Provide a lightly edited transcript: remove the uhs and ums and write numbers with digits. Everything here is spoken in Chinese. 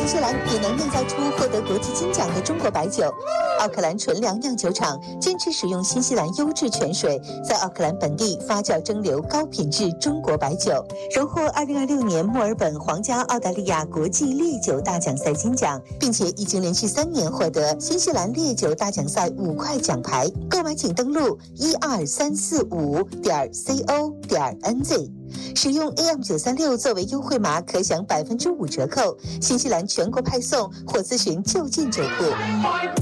西兰也能酿造出获得国际金奖的中国白酒。奥克兰纯粮酿酒厂坚持使用新西兰优质泉水，在奥克兰本地发酵蒸馏高品质中国白酒，荣获2026年墨尔本皇家澳大利亚国际烈酒大奖赛金奖，并且已经连续3年获得新西兰烈酒大奖赛5块奖牌。购买请登录12345.co.nz。使用 AM936 作为优惠码，可享5%折扣。新西兰全国派送或咨询就近酒铺。